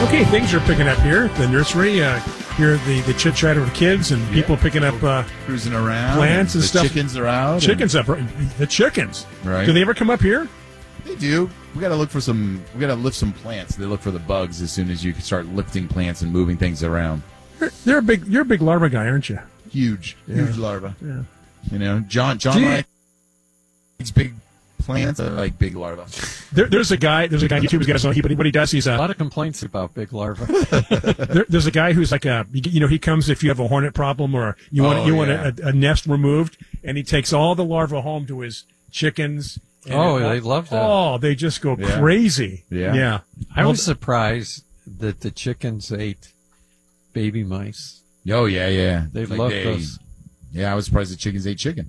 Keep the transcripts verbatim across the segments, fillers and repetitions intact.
Okay, things are picking up here at the nursery. Uh, here, the, the chit chat of the kids and Yeah. people picking up uh, Cruising around. plants and the stuff. Chickens are out. Chickens up. The chickens. Right. Do they ever come up here? They do. We got to look for some. We got to lift some plants. They look for the bugs as soon as you start lifting plants and moving things around. You're, you're a big. You're a big larva guy, aren't you? Huge, Yeah. huge larva. Yeah. You know, John. John Gee. likes big plants. I like big larva. There, there's a guy. There's a guy on YouTube who's got his. He, what he does, he's A a. lot of complaints about big larvae. There, there's a guy who's like a. You know, he comes if you have a hornet problem or you want Oh, you want yeah. a, a nest removed, and he takes all the larvae home to his chickens. and- Oh, they love that. Oh, they just go Yeah. crazy. Yeah. Yeah. I Well, was surprised that the chickens ate baby mice. Oh yeah, yeah. They Like love they- those. Yeah, I was surprised the chickens ate chicken.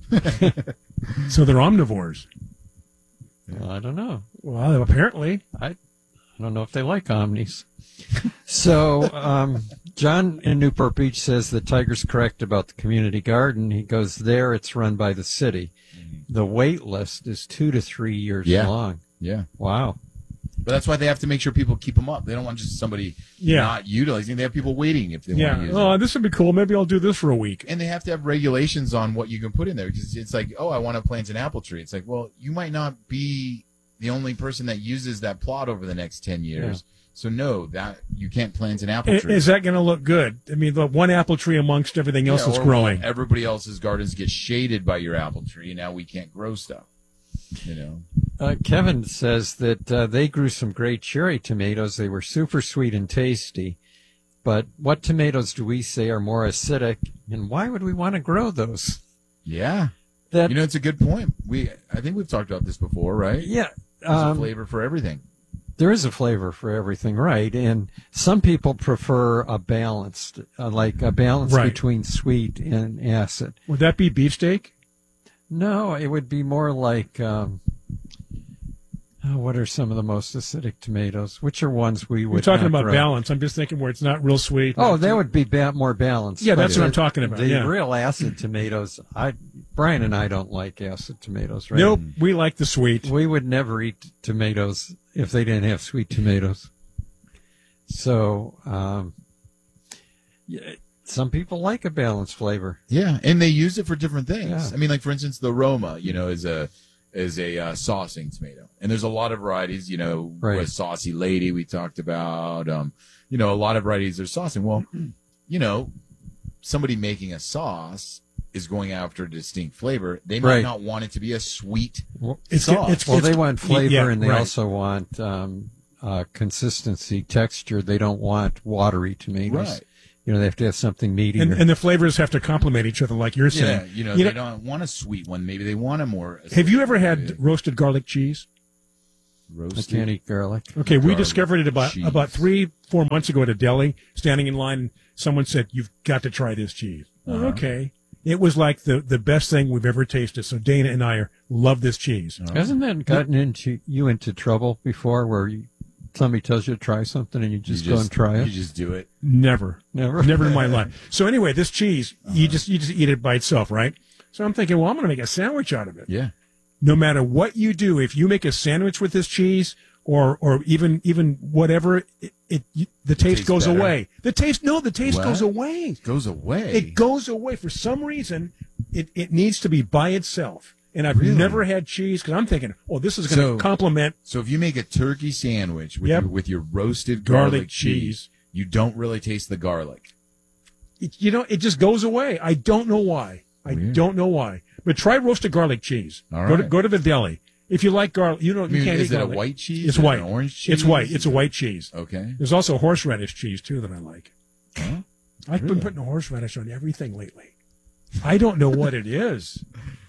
So they're omnivores. Well, I don't know. Well, apparently. I don't know if they like omnis. So, um, John in Newport Beach says that Tiger's correct about the community garden. He goes there, it's run by the city. The wait list is two to three years Yeah. long. Yeah, Wow. but that's why they have to make sure people keep them up. They don't want just somebody Yeah. not utilizing. They have people waiting if they want Yeah. to use Oh, it. this would be cool. Maybe I'll do this for a week. And they have to have regulations on what you can put in there because it's like, oh, I want to plant an apple tree. It's like, well, you might not be the only person that uses that plot over the next ten years. So no, that you can't plant an apple I- tree. Is that going to look good? I mean, the one apple tree amongst everything else Yeah, that's or growing. Everybody else's gardens get shaded by your apple tree, and now we can't grow stuff. You know. Uh, Kevin says that uh, they grew some great cherry tomatoes. They were super sweet and tasty. But what tomatoes do we say are more acidic, and why would we want to grow those? Yeah. That You know, it's a good point. We I think we've talked about this before, right? yeah, There's a um, flavor for everything. there is a flavor for everything, right? And some people prefer a balanced, uh, like a balance Right. between sweet and acid. Would that be beefsteak? No, it would be more like. Um, oh, what are some of the most acidic tomatoes? Which are ones we would? We're talking not about grow? balance. I'm just thinking where it's not real sweet. Oh, that would be ba- more balanced. Yeah, But that's what the- I'm talking about, The yeah. real acid tomatoes, I Brian and I don't like acid tomatoes, right? Nope. We like the sweet. We would never eat tomatoes if they didn't have sweet tomatoes. So, um, yeah, some people like a balanced flavor. Yeah, and they use it for different things. Yeah. I mean, like for instance, the Roma, you know, is a is a uh, saucing tomato, and there's a lot of varieties. You know, Right. with saucy lady we talked about. Um, you know, a lot of varieties are saucing. Well, you know, somebody making a sauce is going after a distinct flavor. They might Right. not want it to be a sweet Well, It's, sauce. it's, well, it's- they want flavor yeah, and they right. also want um, uh, consistency, texture. They don't want watery tomatoes. Right. You know, they have to have something meaty. And, and the flavors have to complement each other, like you're Yeah, saying. you know, You they know- don't want a sweet one. Maybe they want a more. Have you ever acidic, had roasted garlic cheese? I roasted? can't eat garlic. Okay, we Garlic discovered it about cheese. about three, four months ago at a deli. Standing in line, someone said, "You've got to try this cheese." Oh, Uh-huh. okay, it was like the the best thing we've ever tasted. So Dana and I are, love this cheese. Hasn't that gotten into you into trouble before, where you, somebody tells you to try something and you just, You go and try it? You just do it. Never, Never. never in my life. So anyway, this cheese, you just you just eat it by itself, right? So I'm thinking, well, I'm going to make a sandwich out of it. Yeah. No matter what you do, if you make a sandwich with this cheese, or or even even whatever, it, it you, the taste tastes goes better. away. The taste, no, the taste What? goes away. Goes away. It goes away for some reason. It it needs to be by itself. And I've Really? never had cheese because I'm thinking, oh, this is going to So- complement So if you make a turkey sandwich with, Yep. your, with your roasted garlic, garlic, cheese. cheese, you don't really taste the garlic. It, you know, it just goes away. I don't know why. I Weird. don't know why. But try roasted garlic cheese. All Go to right. go to the deli. If you like garlic, you know I mean, you can't is eat it a garlic. white cheese? It's Is it white. an orange cheese? It's white. It's a white cheese. Okay. There's also horseradish cheese too that I like. Huh? I've Really? been putting horseradish on everything lately. I don't know what it is.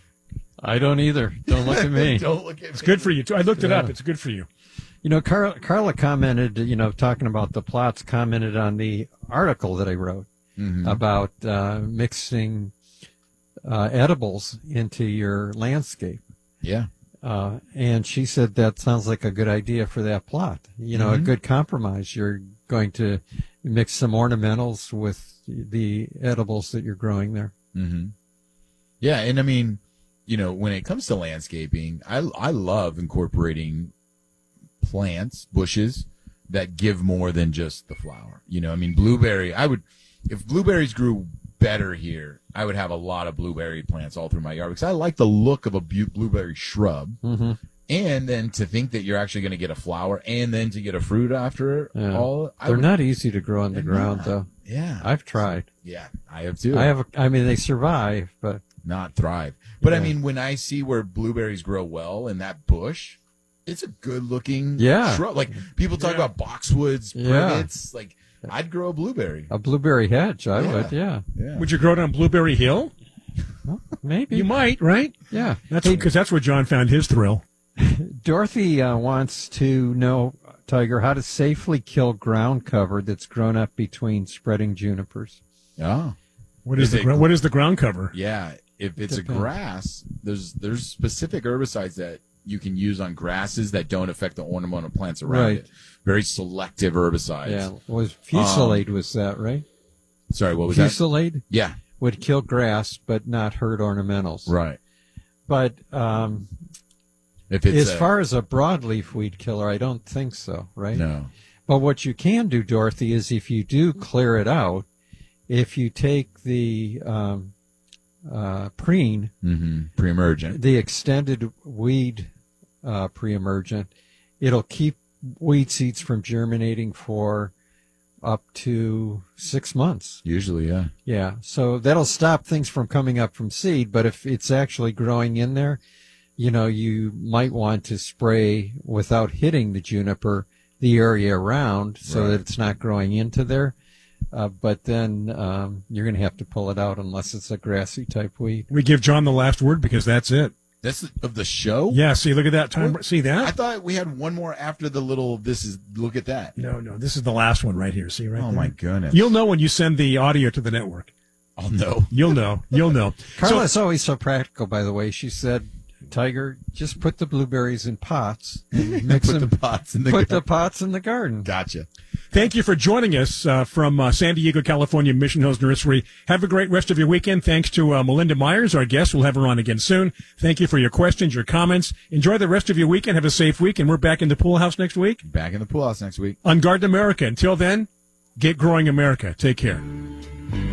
I don't either. Don't look at me. Don't look at It's good for you too. I looked it up. Yeah. It's good for you. You know, Carla, Carla commented, you know, talking about the plots, commented on the article that I wrote Mhm. about uh, mixing uh, edibles into your landscape. Yeah. Uh, and she said that sounds like a good idea for that plot. You know, a Mhm. good compromise. You're going to mix some ornamentals with the edibles that you're growing there. Mm-hmm. Yeah, and I mean, you know, when it comes to landscaping, I I love incorporating plants, bushes, that give more than just the flower. You know, I mean, blueberry, I would, if blueberries grew better here, I would have a lot of blueberry plants all through my yard because I like the look of a bu- blueberry shrub. Mm-hmm. And then to think that you're actually going to get a flower and then to get a fruit after Yeah. all. I They're would, not easy to grow on the They're ground, not. though. Yeah. I've tried. Yeah, I have too. I have. A, I mean, they survive, but Not thrive. But I Yeah. mean, when I see where blueberries grow well in that bush, it's a good looking Yeah. shrub. Like people talk Yeah. about boxwoods, Yeah. privets. Like I'd grow a blueberry. a blueberry hedge, I Yeah. would. Yeah, Yeah. Would you grow it on Blueberry Hill? well, maybe. You might, right? Yeah. That's Hey, because that's where John found his thrill. Dorothy uh, wants to know, Tiger, how to safely kill ground cover that's grown up between spreading junipers. Oh. What is, Is the it- gro- what is the ground cover? Yeah. If it's a Depends. grass, there's there's specific herbicides that you can use on grasses that don't affect the ornamental plants around Right. it. Very selective herbicides. Yeah, was Fusilade was that right? Sorry, what was that? Fusilade Yeah. would kill grass but not hurt ornamentals. Right. But um, If it's as a- far as a broadleaf weed killer, I don't think so. Right? no. But what you can do, Dorothy, is if you do clear it out, if you take the um, uh, preen, Mm-hmm. Pre-emergent. the extended weed uh, pre-emergent, it'll keep weed seeds from germinating for up to six months. Usually, yeah. Yeah, so that'll stop things from coming up from seed. But if it's actually growing in there, you know, you might want to spray without hitting the juniper the area around so Right. that it's not growing into there. Uh, but then um, you're going to have to pull it out unless it's a grassy type weed. We give John the last word because that's it. That's of the show? Yeah, see, look at that time. What? See I that? thought we had one more after the little, this is, look at that. No, no, this is the last one right here. See right Oh, there? my goodness. You'll know when you send the audio to the network. I'll know. You'll know. You'll know. Carla's always so practical, by the way. She said, Tiger, just put the blueberries in pots and mix Put them. the pots in the Put the garden. pots in the garden. Gotcha. Thank you for joining us uh, from uh, San Diego, California, Mission Hills Nursery. Have a great rest of your weekend. Thanks to uh, Melinda Myers, our guest. We'll have her on again soon. Thank you for your questions, your comments. Enjoy the rest of your weekend. Have a safe week, and we're back in the pool house next week Back in the pool house next week. on Garden America. Until then, get growing America. Take care.